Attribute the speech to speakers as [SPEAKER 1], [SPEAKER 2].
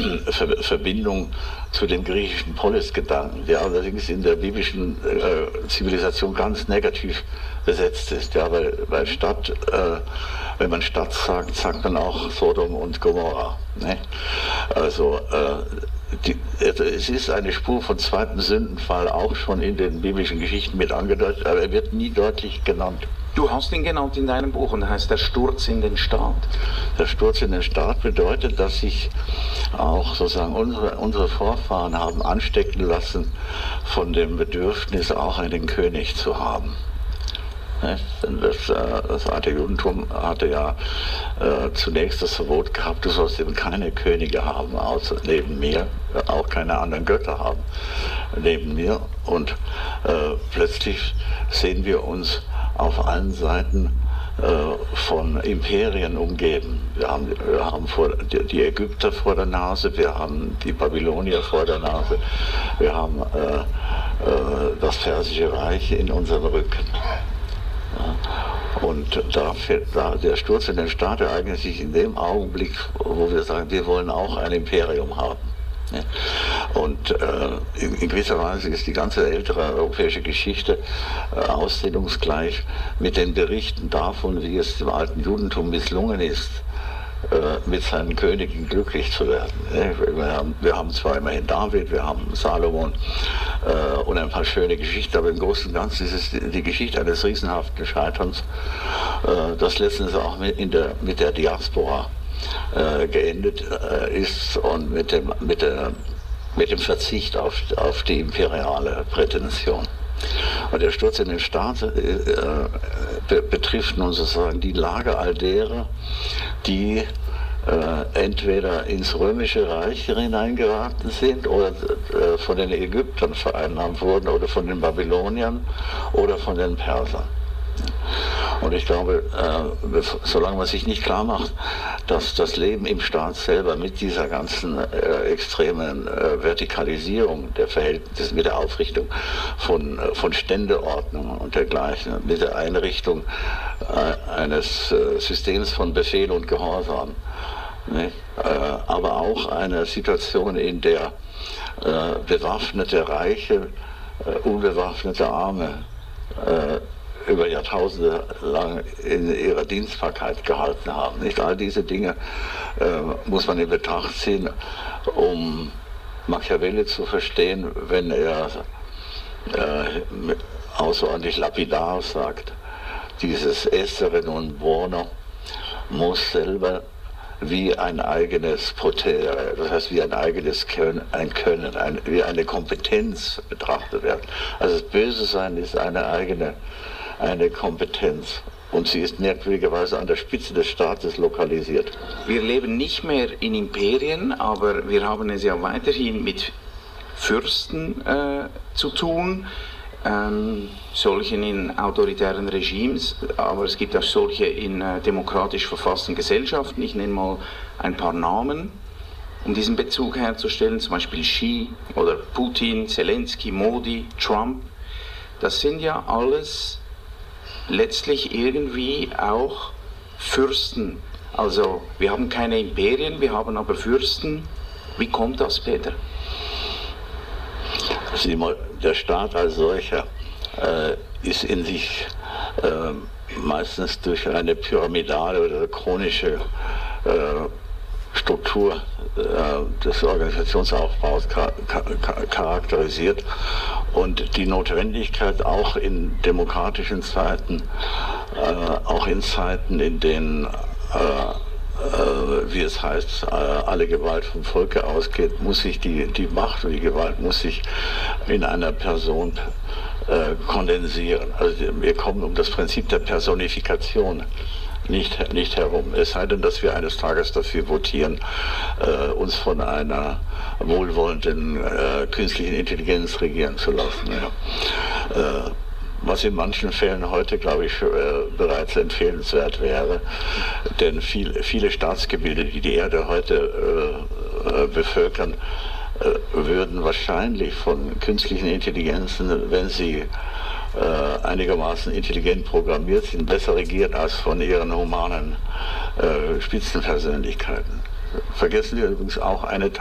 [SPEAKER 1] Verbindung zu dem griechischen Polis-Gedanken, der allerdings in der biblischen Zivilisation ganz negativ besetzt ist. Ja, weil Stadt, wenn man Stadt sagt, sagt man auch Sodom und Gomorra. Ne? Also es ist eine Spur von zweiten Sündenfall auch schon in den biblischen Geschichten mit angedeutet, aber er wird nie deutlich genannt.
[SPEAKER 2] Du hast ihn genannt in deinem Buch und heißt der Sturz in den Staat.
[SPEAKER 1] Der Sturz in den Staat bedeutet, dass sich auch sozusagen unsere Vorfahren haben anstecken lassen von dem Bedürfnis, auch einen König zu haben. Das alte Judentum hatte ja zunächst das Verbot gehabt, du sollst eben keine Könige haben, außer neben mir, auch keine anderen Götter haben neben mir. Und plötzlich sehen wir uns auf allen Seiten von Imperien umgeben. Wir haben die Ägypter vor der Nase, wir haben die Babylonier vor der Nase, wir haben das Persische Reich in unserem Rücken. Ja. Und der Sturz in den Staat ereignet sich in dem Augenblick, wo wir sagen, wir wollen auch ein Imperium haben. Ja. Und in gewisser Weise ist die ganze ältere europäische Geschichte ausdehnungsgleich mit den Berichten davon, wie es dem alten Judentum misslungen ist, mit seinen Königen glücklich zu werden. Wir haben zwar immerhin David, wir haben Salomon und ein paar schöne Geschichten, aber im Großen und Ganzen ist es die Geschichte eines riesenhaften Scheiterns, das letztens auch mit der Diaspora geendet ist und mit dem Verzicht auf die imperiale Prätension. Und der Sturz in den Staat betrifft nun sozusagen die Lage all derer, die entweder ins Römische Reich hineingeraten sind oder von den Ägyptern vereinnahmt wurden oder von den Babyloniern oder von den Persern. Und ich glaube, solange man sich nicht klar macht, dass das Leben im Staat selber mit dieser ganzen extremen Vertikalisierung der Verhältnisse, mit der Aufrichtung von Ständeordnungen und dergleichen, mit der Einrichtung eines Systems von Befehl und Gehorsam, ne? Aber auch einer Situation, in der bewaffnete Reiche, unbewaffnete Arme über Jahrtausende lang in ihrer Dienstbarkeit gehalten haben. Nicht all diese Dinge muss man in Betracht ziehen, um Machiavelli zu verstehen, wenn er außerordentlich lapidar sagt, dieses Essere non buono muss selber wie ein eigenes Potere, das heißt wie ein eigenes Können, wie eine Kompetenz betrachtet werden. Also das Böse sein ist eine Kompetenz. Und sie ist merkwürdigerweise an der Spitze des Staates lokalisiert.
[SPEAKER 2] Wir leben nicht mehr in Imperien, aber wir haben es ja weiterhin mit Fürsten zu tun, solchen in autoritären Regimes, aber es gibt auch solche in demokratisch verfassten Gesellschaften. Ich nenne mal ein paar Namen, um diesen Bezug herzustellen, zum Beispiel Xi oder Putin, Zelensky, Modi, Trump. Das sind ja alles letztlich irgendwie auch Fürsten. Also wir haben keine Imperien, wir haben aber Fürsten. Wie kommt das, Peter?
[SPEAKER 1] Sieh mal, der Staat als solcher ist in sich meistens durch eine pyramidale oder chronische Struktur des Organisationsaufbaus charakterisiert und die Notwendigkeit auch in demokratischen Zeiten, auch in Zeiten, in denen, wie es heißt, alle Gewalt vom Volke ausgeht, muss sich die Macht und die Gewalt muss sich in einer Person kondensieren. Also wir kommen um das Prinzip der Personifikation nicht herum. Es sei denn, dass wir eines Tages dafür votieren, uns von einer wohlwollenden künstlichen Intelligenz regieren zu lassen. Ja. Was in manchen Fällen heute, glaube ich, bereits empfehlenswert wäre, denn viele Staatsgebilde, die die Erde heute bevölkern, würden wahrscheinlich von künstlichen Intelligenzen, wenn sie einigermaßen intelligent programmiert sind, besser regiert als von ihren humanen Spitzenpersönlichkeiten. Vergessen wir übrigens auch eine